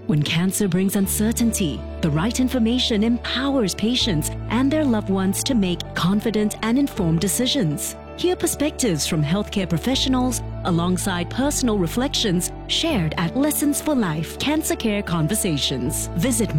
When cancer brings uncertainty, the right information empowers patients and their loved ones to make confident and informed decisions. Hear perspectives from healthcare professionals alongside personal reflections shared at Lessons for Life Cancer Care Conversations. Visit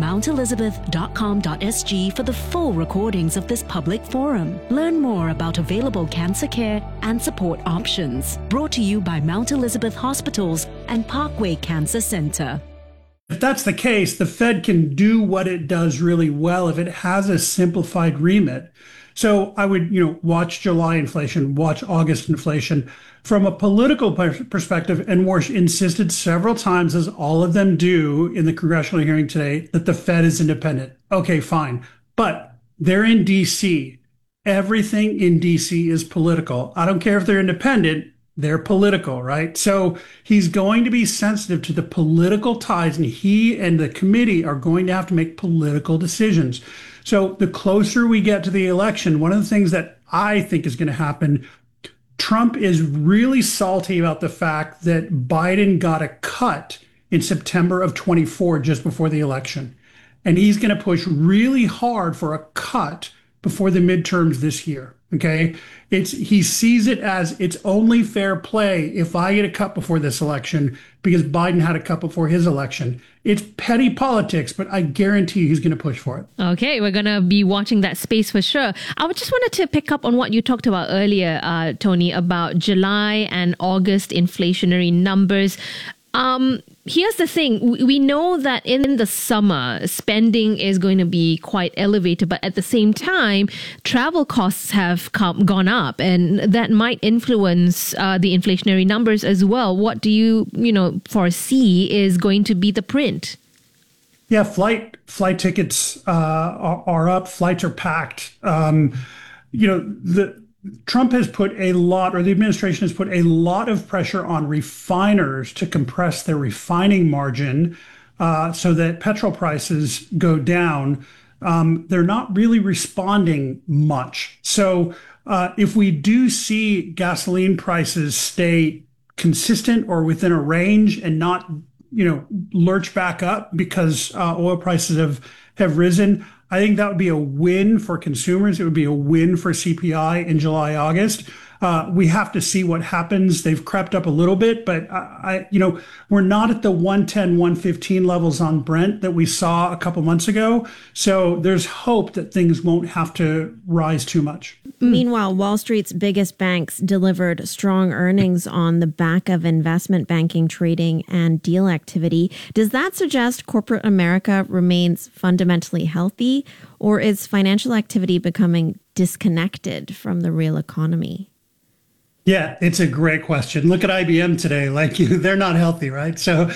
mountelizabeth.com.sg for the full recordings of this public forum. Learn more about available cancer care and support options. Brought to you by Mount Elizabeth Hospitals and Parkway Cancer Center. If that's the case, the Fed can do what it does really well if it has a simplified remit. So I would, watch July inflation, watch August inflation. From a political perspective, and Warsh insisted several times, as all of them do in the congressional hearing today, that the Fed is independent. Okay, fine. But they're in D.C. Everything in D.C. is political. I don't care if they're independent. They're political, right? So he's going to be sensitive to the political ties, and he and the committee are going to have to make political decisions. So the closer we get to the election, one of the things that I think is going to happen, Trump is really salty about the fact that Biden got a cut in September of 24, just before the election. And he's going to push really hard for a cut before the midterms this year. Okay. He sees it as it's only fair play if I get a cut before this election because Biden had a cut before his election. It's petty politics, but I guarantee he's going to push for it. Okay, we're going to be watching that space for sure. I just wanted to pick up on what you talked about earlier, Tony, about July and August inflationary numbers. Here's the thing. We know that in the summer, spending is going to be quite elevated, but at the same time, travel costs have gone up, and that might influence the inflationary numbers as well. What do you foresee is going to be the print? Yeah, flight tickets are up. Flights are packed. Trump has put the administration has put a lot of pressure on refiners to compress their refining margin so that petrol prices go down. They're not really responding much. So if we do see gasoline prices stay consistent or within a range and not, lurch back up because oil prices have risen, I think that would be a win for consumers. It would be a win for CPI in July, August. We have to see what happens. They've crept up a little bit, but we're not at the 110, 115 levels on Brent that we saw a couple months ago. So there's hope that things won't have to rise too much. Meanwhile, Wall Street's biggest banks delivered strong earnings on the back of investment banking, trading, and deal activity. Does that suggest corporate America remains fundamentally healthy, or is financial activity becoming disconnected from the real economy? Yeah, it's a great question. Look at IBM today. They're not healthy, right? So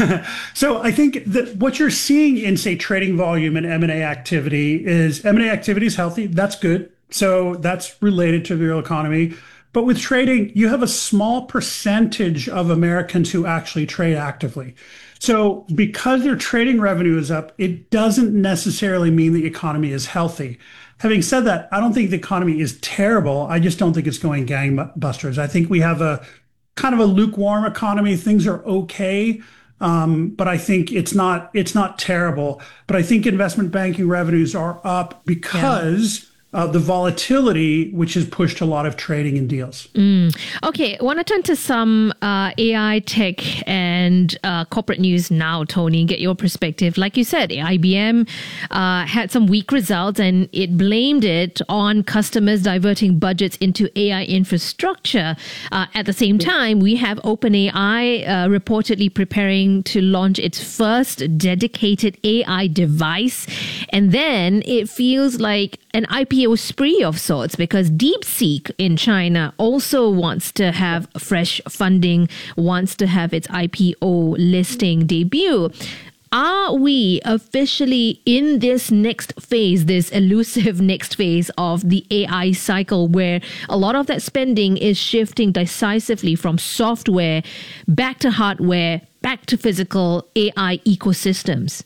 I think that what you're seeing in, say, trading volume and M&A activity is healthy. That's good. So that's related to the real economy. But with trading, you have a small percentage of Americans who actually trade actively. So because their trading revenue is up, it doesn't necessarily mean the economy is healthy. Having said that, I don't think the economy is terrible. I just don't think it's going gangbusters. I think we have a kind of a lukewarm economy. Things are okay, but I think it's not terrible. But I think investment banking revenues are up because the volatility, which has pushed a lot of trading and deals. Okay, I want to turn to some AI tech and corporate news now, Tony. Get your perspective. Like you said, IBM had some weak results and it blamed it on customers diverting budgets into AI infrastructure. At the same time, we have OpenAI reportedly preparing to launch its first dedicated AI device. And then it feels like an IPO spree of sorts because DeepSeek in China also wants to have fresh funding, wants to have its IPO listing debut. Are we officially in this next phase, this elusive next phase of the AI cycle where a lot of that spending is shifting decisively from software back to hardware, back to physical AI ecosystems?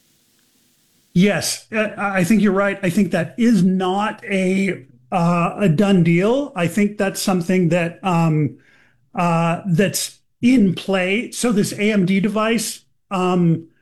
Yes, I think you're right. I think that is not a done deal. I think that's something that that's in play. So this AMD device,